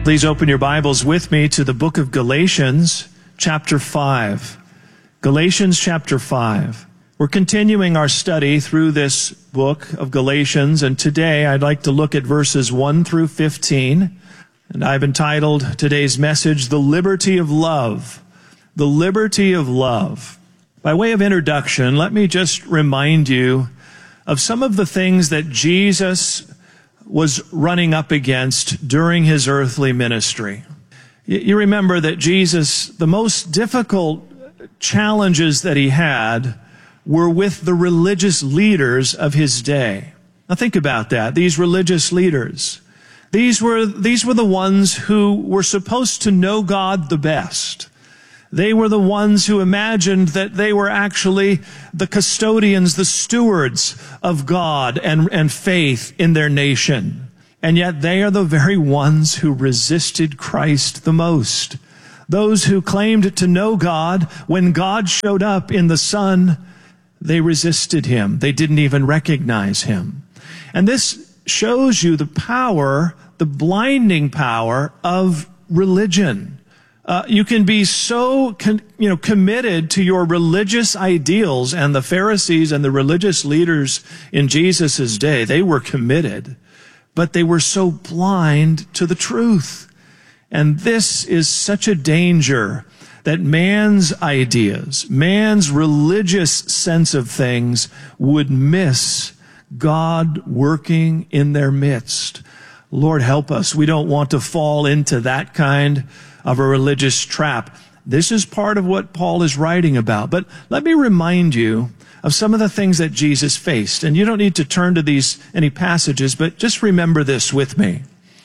Please open your Bibles with me to the book of Galatians, chapter 5. Galatians chapter 5. We're continuing our study through this book of Galatians, and today I'd like to look at verses 1 through 15. And I've entitled today's message, The Liberty of Love. The Liberty of Love. By way of introduction, let me just remind you of some of the things that Jesus was running up against during his earthly ministry. You remember that Jesus, the most difficult challenges that he had were with the religious leaders of his day. Now think about that. These religious leaders. These were the ones who were supposed to know God the best. They were the ones who imagined that they were actually the custodians, the stewards of God and faith in their nation. And yet they are the very ones who resisted Christ the most. Those who claimed to know God, when God showed up in the Son, they resisted him. They didn't even recognize him. And this shows you the power, the blinding power of religion. You can be so committed to your religious ideals, and the Pharisees and the religious leaders in Jesus' day, they were committed, but they were so blind to the truth. And this is such a danger, that man's ideas, man's religious sense of things would miss God working in their midst. Lord, help us. We don't want to fall into that kind of a religious trap. This is part of what Paul is writing about. But let me remind you of some of the things that Jesus faced. And you don't need to turn to any passages, but just remember this with me.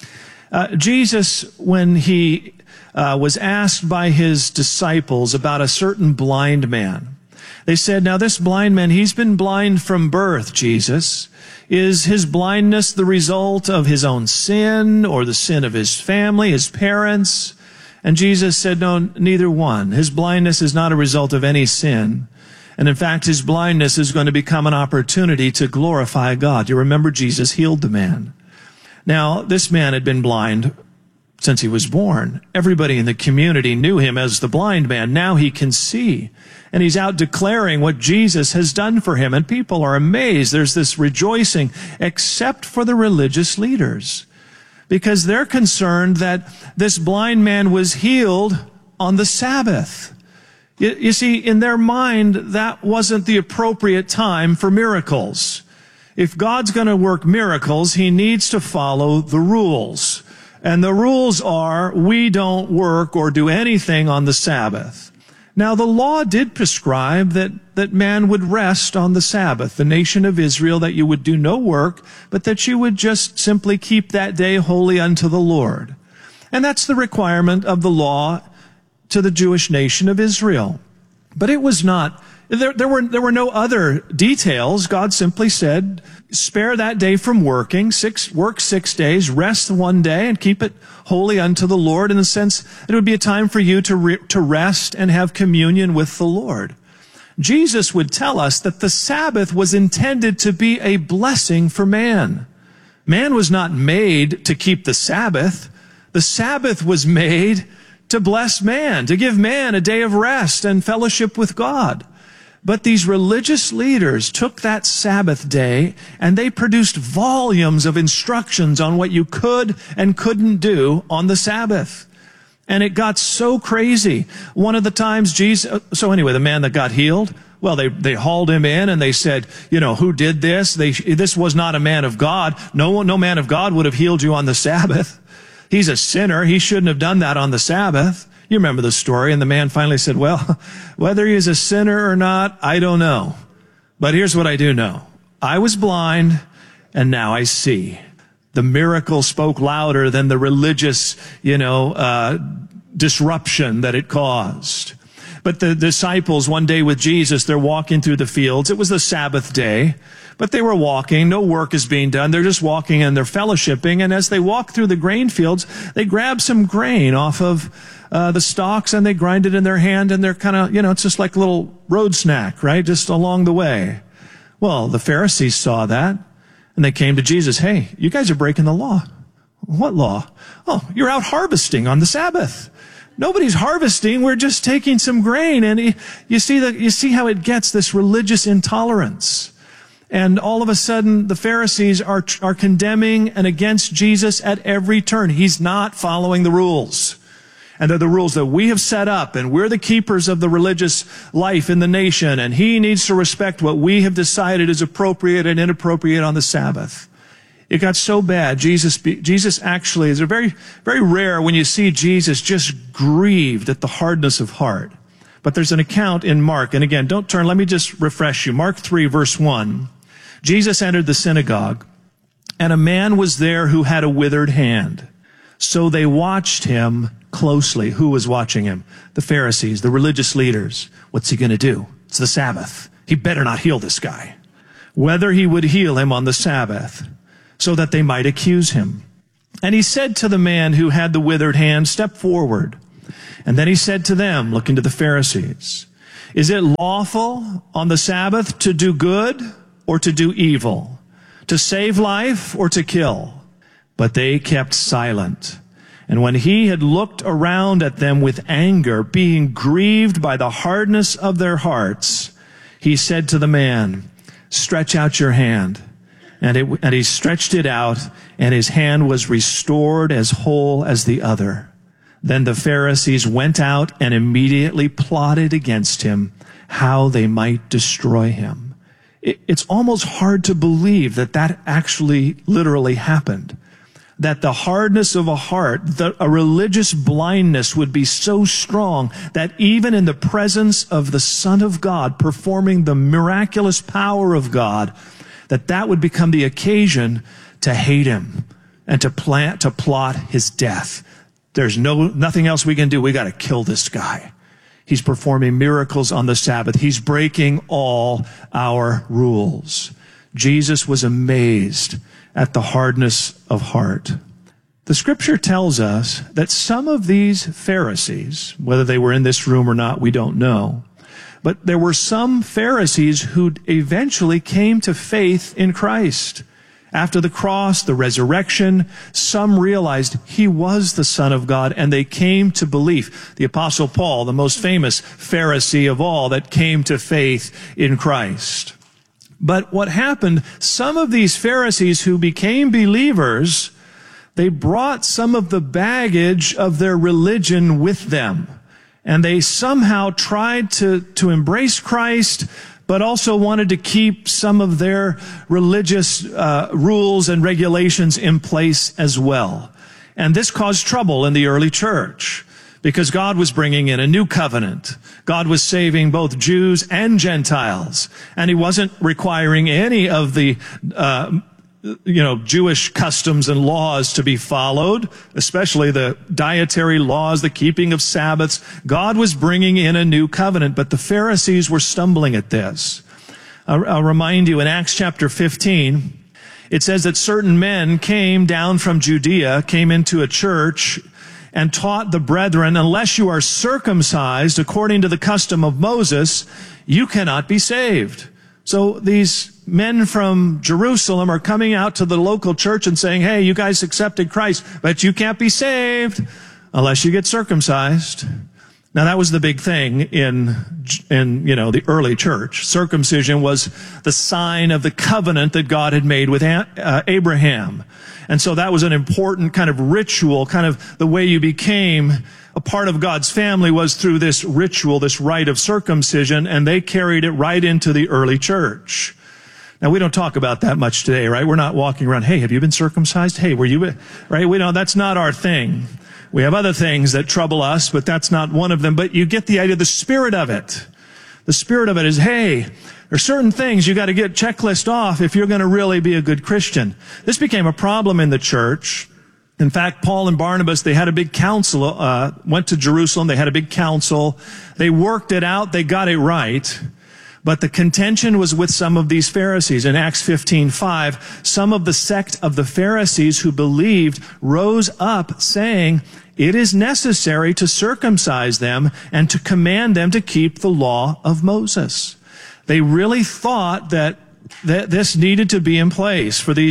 Jesus, when he was asked by his disciples about a certain blind man, they said, now this blind man, he's been blind from birth, Jesus. Is his blindness the result of his own sin or the sin of his family, his parents? And Jesus said, no, neither one. His blindness is not a result of any sin. And in fact, his blindness is going to become an opportunity to glorify God. You remember Jesus healed the man. Now, this man had been blind since he was born. Everybody in the community knew him as the blind man. Now he can see. And he's out declaring what Jesus has done for him. And people are amazed. There's this rejoicing, except for the religious leaders, because they're concerned that this blind man was healed on the Sabbath. You see, in their mind, that wasn't the appropriate time for miracles. If God's going to work miracles, he needs to follow the rules. And the rules are, we don't work or do anything on the Sabbath. Now, the law did prescribe that man would rest on the Sabbath, the nation of Israel, that you would do no work, but that you would just simply keep that day holy unto the Lord. And that's the requirement of the law to the Jewish nation of Israel. But it was not, there were no other details. God simply said, spare that day from working, work 6 days, rest one day, and keep it holy unto the Lord, in the sense that it would be a time for you to rest and have communion with the Lord. Jesus would tell us that the Sabbath was intended to be a blessing for man. Man was not made to keep the Sabbath. The Sabbath was made to bless man, to give man a day of rest and fellowship with God. But these religious leaders took that Sabbath day and they produced volumes of instructions on what you could and couldn't do on the Sabbath. And it got so crazy. One of the times the man that got healed, well, they hauled him in and they said, who did this? This was not a man of God. No man of God would have healed you on the Sabbath. He's a sinner. He shouldn't have done that on the Sabbath. You remember the story. And the man finally said, well, whether he is a sinner or not, I don't know. But here's what I do know. I was blind and now I see. The miracle spoke louder than the religious, disruption that it caused. But the disciples, one day with Jesus, they're walking through the fields. It was the Sabbath day, but they were walking. No work is being done. They're just walking and they're fellowshipping. And as they walk through the grain fields, they grab some grain off of the stalks and they grind it in their hand, and they're kind of, it's just like a little road snack, right? Just along the way. Well, the Pharisees saw that and they came to Jesus. Hey, you guys are breaking the law. What law? Oh, you're out harvesting on the Sabbath. Nobody's harvesting. We're just taking some grain. And you see how it gets, this religious intolerance. And all of a sudden, the Pharisees are condemning and against Jesus at every turn. He's not following the rules. And they're the rules that we have set up, and we're the keepers of the religious life in the nation, and he needs to respect what we have decided is appropriate and inappropriate on the Sabbath. It got so bad, Jesus actually is very, very rare when you see Jesus just grieved at the hardness of heart. But there's an account in Mark, and again, don't turn, let me just refresh you. Mark 3, verse 1. Jesus entered the synagogue, and a man was there who had a withered hand. So they watched him closely. Who was watching him? The Pharisees, the religious leaders. What's he going to do? It's the Sabbath. He better not heal this guy. Whether he would heal him on the Sabbath, so that they might accuse him. And he said to the man who had the withered hand, step forward. And then he said to them, looking to the Pharisees, is it lawful on the Sabbath to do good or to do evil, to save life or to kill? But they kept silent. And when he had looked around at them with anger, being grieved by the hardness of their hearts, he said to the man, stretch out your hand. And he stretched it out, and his hand was restored as whole as the other. Then the Pharisees went out and immediately plotted against him how they might destroy him. It's almost hard to believe that actually literally happened. That the hardness of a heart, a religious blindness would be so strong that even in the presence of the Son of God performing the miraculous power of God, that would become the occasion to hate him and to plot his death. There's nothing else we can do. We got to kill this guy. He's performing miracles on the Sabbath. He's breaking all our rules. Jesus was amazed at the hardness of heart. The scripture tells us that some of these Pharisees, whether they were in this room or not, we don't know, but there were some Pharisees who eventually came to faith in Christ. After the cross, the resurrection, some realized he was the Son of God, and they came to belief. The Apostle Paul, the most famous Pharisee of all, that came to faith in Christ. But what happened, some of these Pharisees who became believers, they brought some of the baggage of their religion with them. And they somehow tried to embrace Christ, but also wanted to keep some of their religious rules and regulations in place as well. And this caused trouble in the early church, because God was bringing in a new covenant. God was saving both Jews and Gentiles, and he wasn't requiring any of the Jewish customs and laws to be followed, especially the dietary laws, the keeping of Sabbaths. God was bringing in a new covenant, but the Pharisees were stumbling at this. I'll remind you, in Acts chapter 15, it says that certain men came down from Judea, came into a church, and taught the brethren, unless you are circumcised according to the custom of Moses, you cannot be saved. So these men from Jerusalem are coming out to the local church and saying, hey, you guys accepted Christ, but you can't be saved unless you get circumcised. Now that was the big thing in the early church. Circumcision was the sign of the covenant that God had made with Abraham. And so that was an important kind of ritual, kind of the way you became a part of God's family was through this ritual, this rite of circumcision, and they carried it right into the early church. Now, we don't talk about that much today, right? We're not walking around, hey, have you been circumcised? Hey, were you, right? That's not our thing. We have other things that trouble us, but that's not one of them. But you get the idea, the spirit of it. The spirit of it is, hey, there's certain things you got to get checklist off if you're going to really be a good Christian. This became a problem in the church. In fact, Paul and Barnabas, they had a big council, went to Jerusalem, they had a big council. They worked it out, they got it right. But the contention was with some of these Pharisees. In Acts 15:5, some of the sect of the Pharisees who believed rose up saying, it is necessary to circumcise them and to command them to keep the law of Moses. They really thought that this needed to be in place for these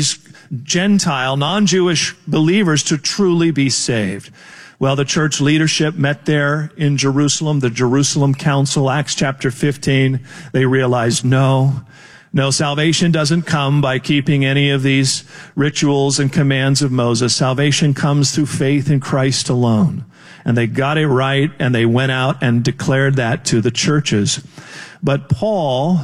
Gentile, non-Jewish believers to truly be saved. Well, the church leadership met there in Jerusalem, the Jerusalem Council, Acts chapter 15. They realized, no, salvation doesn't come by keeping any of these rituals and commands of Moses. Salvation comes through faith in Christ alone. And they got it right, and they went out and declared that to the churches. But Paul,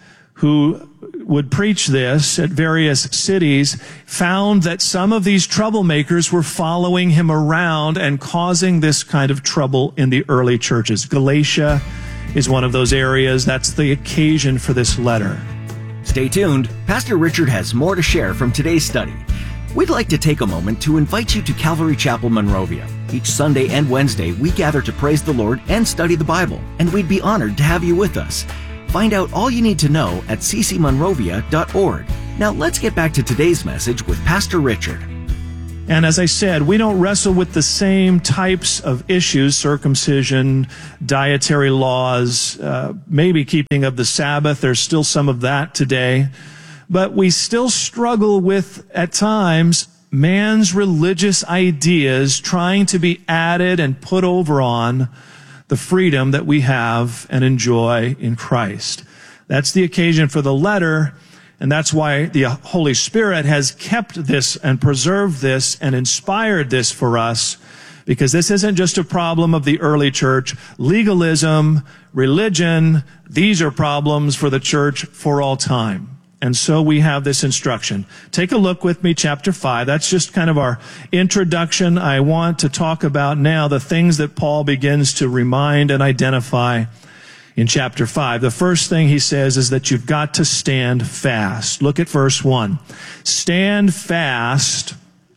who would preach this at various cities, found that some of these troublemakers were following him around and causing this kind of trouble in the early churches. Galatia is one of those areas. That's the occasion for this letter. Stay tuned. Pastor Richard has more to share from today's study. We'd like to take a moment to invite you to Calvary Chapel, Monrovia. Each Sunday and Wednesday, we gather to praise the Lord and study the Bible, and we'd be honored to have you with us. Find out all you need to know at ccmonrovia.org. Now let's get back to today's message with Pastor Richard. And as I said, we don't wrestle with the same types of issues, circumcision, dietary laws, maybe keeping of the Sabbath. There's still some of that today. But we still struggle with, at times, man's religious ideas trying to be added and put over on the freedom that we have and enjoy in Christ. That's the occasion for the letter, and that's why the Holy Spirit has kept this and preserved this and inspired this for us, because this isn't just a problem of the early church. Legalism, religion, these are problems for the church for all time. And so we have this instruction. Take a look with me, chapter 5. That's just kind of our introduction. I want to talk about now the things that Paul begins to remind and identify in chapter 5. The first thing he says is that you've got to stand fast. Look at verse 1. Stand fast,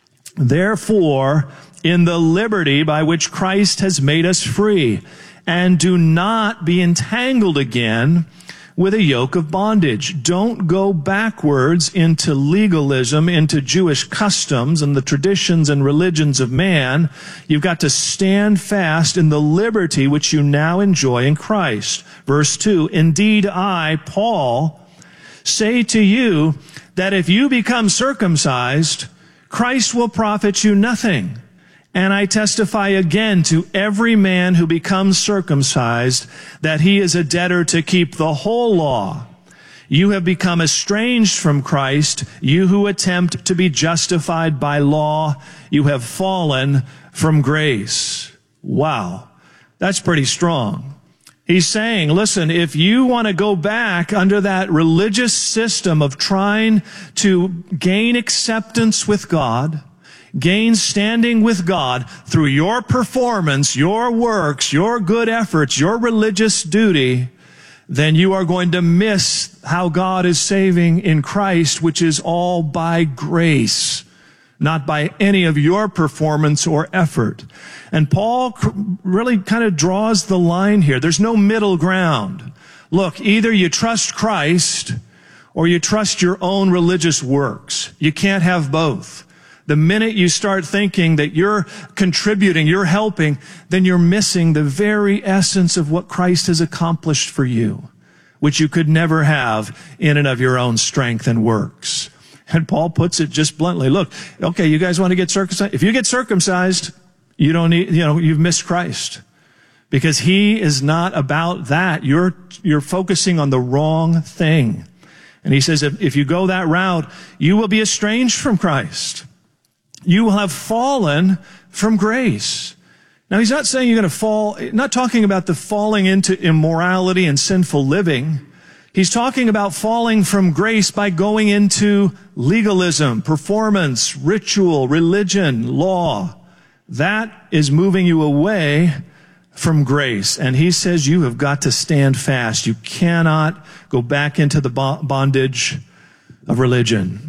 therefore, in the liberty by which Christ has made us free, and do not be entangled again with a yoke of bondage. Don't go backwards into legalism, into Jewish customs and the traditions and religions of man. You've got to stand fast in the liberty which you now enjoy in Christ. Verse 2, indeed I, Paul, say to you that if you become circumcised, Christ will profit you nothing. And I testify again to every man who becomes circumcised that he is a debtor to keep the whole law. You have become estranged from Christ, you who attempt to be justified by law. You have fallen from grace. Wow, that's pretty strong. He's saying, listen, if you want to go back under that religious system of trying to gain acceptance with God, gain standing with God through your performance, your works, your good efforts, your religious duty, then you are going to miss how God is saving in Christ, which is all by grace, not by any of your performance or effort. And Paul really kind of draws the line here. There's no middle ground. Look, either you trust Christ or you trust your own religious works. You can't have both. The minute you start thinking that you're contributing, you're helping, then you're missing the very essence of what Christ has accomplished for you, which you could never have in and of your own strength and works. And Paul puts it just bluntly. Look, okay, you guys want to get circumcised? If you get circumcised, you don't need, you've missed Christ. Because he is not about that. You're focusing on the wrong thing. And he says, if you go that route, you will be estranged from Christ. You will have fallen from grace. Now, he's not saying you're going to fall, not talking about the falling into immorality and sinful living. He's talking about falling from grace by going into legalism, performance, ritual, religion, law. That is moving you away from grace. And he says you have got to stand fast. You cannot go back into the bondage of religion.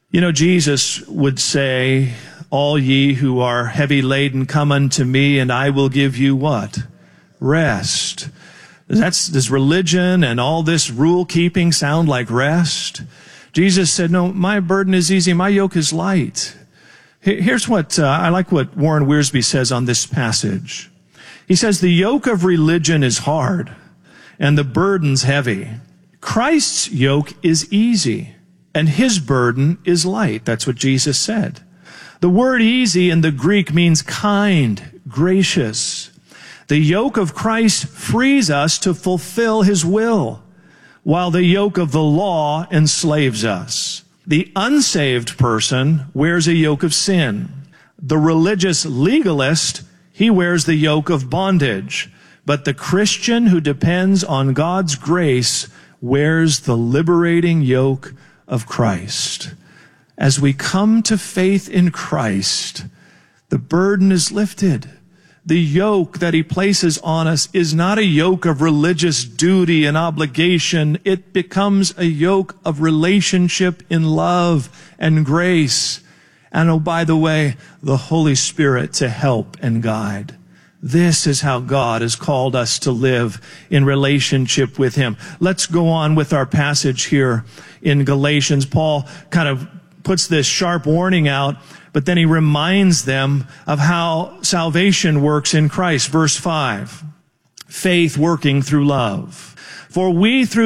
Jesus would say, all ye who are heavy laden, come unto me, and I will give you what? Rest. Does religion and all this rule keeping sound like rest? Jesus said, no, my burden is easy, my yoke is light. Here's what, I like what Warren Wiersbe says on this passage. He says, the yoke of religion is hard, and the burden's heavy. Christ's yoke is easy, and his burden is light. That's what Jesus said. The word easy in the Greek means kind, gracious. The yoke of Christ frees us to fulfill his will, while the yoke of the law enslaves us. The unsaved person wears a yoke of sin. The religious legalist, he wears the yoke of bondage. But the Christian who depends on God's grace wears the liberating yoke of Christ. As we come to faith in Christ, the burden is lifted. The yoke that he places on us is not a yoke of religious duty and obligation. It becomes a yoke of relationship in love and grace. And oh, by the way, the Holy Spirit to help and guide. This is how God has called us to live in relationship with him. Let's go on with our passage here in Galatians. Paul kind of puts this sharp warning out, but then he reminds them of how salvation works in Christ. Verse 5, faith working through love. For we through